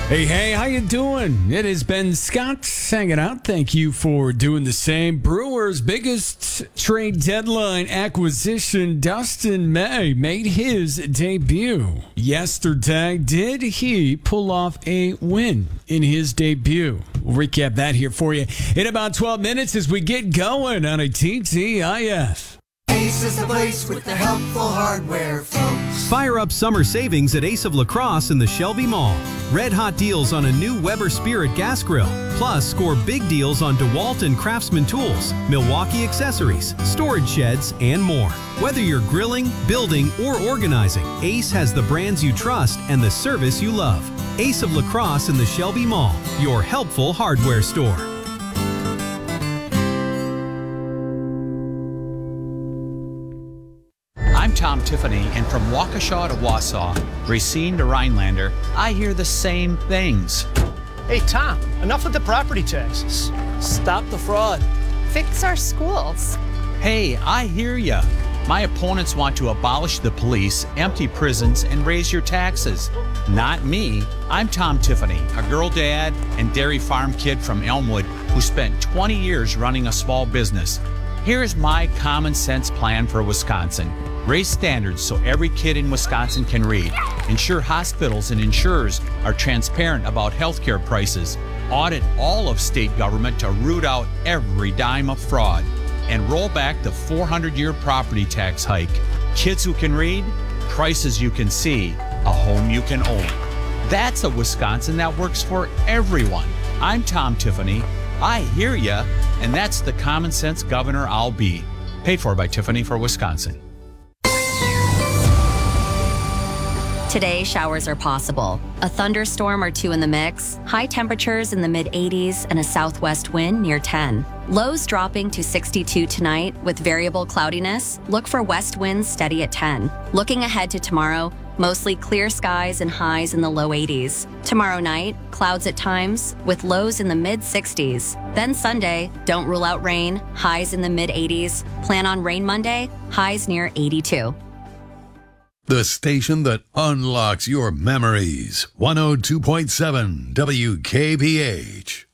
Hey, how you doing? It has been Scott hanging out. Thank you for doing the same. Brewers' biggest trade deadline acquisition, Dustin May, made his debut yesterday. Did he pull off a win in his debut? We'll recap that here for you in about 12 minutes as we get going on a TTIF. Ace is the place with the helpful hardware, folks. Fire up summer savings at Ace of La Crosse in the Shelby Mall. Red hot deals on a new Weber Spirit gas grill. Plus, score big deals on DeWalt and Craftsman tools, Milwaukee accessories, storage sheds, and more. Whether you're grilling, building, or organizing, Ace has the brands you trust and the service you love. Ace of La Crosse in the Shelby Mall, your helpful hardware store. I'm Tom Tiffany, and from Waukesha to Wausau, Racine to Rhinelander, I hear the same things. Hey, Tom, enough with the property taxes. Stop the fraud. Fix our schools. Hey, I hear ya. My opponents want to abolish the police, empty prisons, and raise your taxes. Not me. I'm Tom Tiffany, a girl dad and dairy farm kid from Elmwood who spent 20 years running a small business. Here's my common sense plan for Wisconsin. Raise standards so every kid in Wisconsin can read. Ensure hospitals and insurers are transparent about healthcare prices. Audit all of state government to root out every dime of fraud. And roll back the 400-year property tax hike. Kids who can read, prices you can see, a home you can own. That's a Wisconsin that works for everyone. I'm Tom Tiffany. I hear ya, and that's the common sense governor I'll be. Paid for by Tiffany for Wisconsin. Today, showers are possible. A thunderstorm or two in the mix, high temperatures in the mid-80s, and a southwest wind near 10. Lows dropping to 62 tonight with variable cloudiness. Look for west winds steady at 10. Looking ahead to tomorrow, mostly clear skies and highs in the low 80s. Tomorrow night, clouds at times with lows in the mid-60s. Then Sunday, don't rule out rain, highs in the mid-80s. Plan on rain Monday, highs near 82. The station that unlocks your memories. 102.7 WKBH.